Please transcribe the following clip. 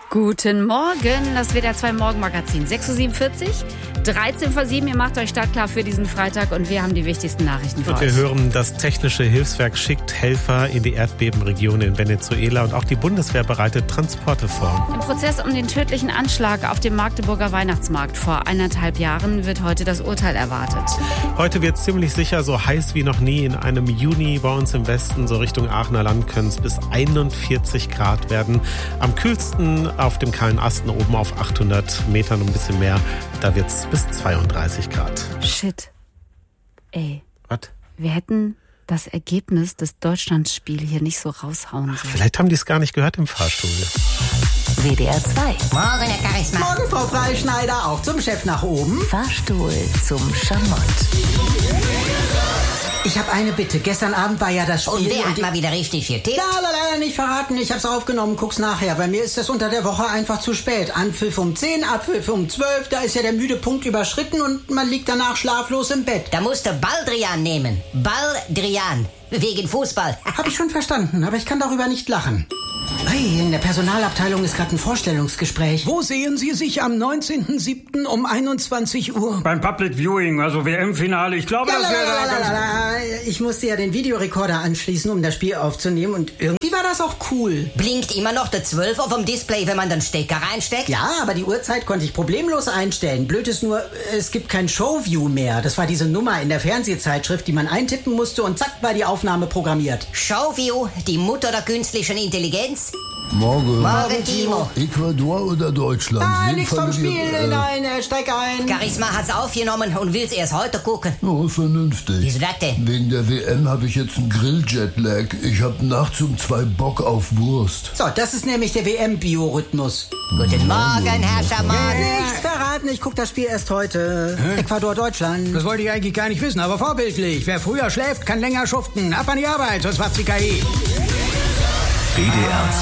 Guten Morgen, das WDR 2 Morgenmagazin. 6.47 Uhr, 13 vor 7. Ihr macht euch startklar für diesen Freitag und wir haben die wichtigsten Nachrichten für euch. Und wir hören, das Technische Hilfswerk schickt Helfer in die Erdbebenregion in Venezuela und auch die Bundeswehr bereitet Transporte vor. Im Prozess um den tödlichen Anschlag auf dem Magdeburger Weihnachtsmarkt vor 1,5 Jahren wird heute das Urteil erwartet. Heute wird es ziemlich sicher so heiß wie noch nie. In einem Juni bei uns im Westen, so Richtung Aachener Land, können es bis 41 Grad werden. Am kühlsten auf dem kahlen Asten oben auf 800 Metern, ein bisschen mehr. Da wird es bis 32 Grad. Shit. Ey. Was? Wir hätten das Ergebnis des Deutschlandspiels hier nicht so raushauen sollen. Vielleicht haben die es gar nicht gehört im Fahrstuhl. WDR 2. Morgen, Herr Charisma. Morgen, Frau Freischneider, auch zum Chef nach oben. Fahrstuhl zum Schamott. Ich habe eine Bitte. Gestern Abend war ja das Spiel. Und wer hat mal wieder richtig getippt? Leider nicht verraten. Ich hab's aufgenommen. Guck's nachher. Bei mir ist das unter der Woche einfach zu spät. Anpfiff um 10, Abpfiff um 12. Da ist ja der müde Punkt überschritten und man liegt danach schlaflos im Bett. Da musst du Baldrian nehmen. Baldrian. Wegen Fußball. Hab ich schon verstanden, aber ich kann darüber nicht lachen. Hey, in der Personalabteilung ist gerade ein Vorstellungsgespräch. Wo sehen Sie sich am 19.07. um 21 Uhr? Beim Public Viewing, also WM-Finale. Ich glaube, das wäre da ganz... Ich musste ja den Videorekorder anschließen, um das Spiel aufzunehmen und irgendwie war das auch cool. Blinkt immer noch der 12 auf dem Display, wenn man den Stecker reinsteckt? Ja, aber die Uhrzeit konnte ich problemlos einstellen. Blöd ist nur, es gibt kein Showview mehr. Das war diese Nummer in der Fernsehzeitschrift, die man eintippen musste und zack war die Aufnahme programmiert. Showview, die Mutter der künstlichen Intelligenz? Morgen. Morgen, Timo. Ecuador oder Deutschland? Nein, Wen nichts vom fandet ihr, Spiel. Nein, steig ein. Charisma hat's aufgenommen und will's erst heute gucken. Oh, vernünftig. Wieso das denn? Wegen der WM habe ich jetzt einen Grill-Jetlag. Ich habe nachts um 2 Bock auf Wurst. So, das ist nämlich der WM-Biorhythmus. Guten Morgen, Herr Schaman. Nichts verraten, ich guck das Spiel erst heute. Ecuador, Deutschland. Das wollte ich eigentlich gar nicht wissen, aber vorbildlich. Wer früher schläft, kann länger schuften. Ab an die Arbeit, sonst macht's die KI. WDR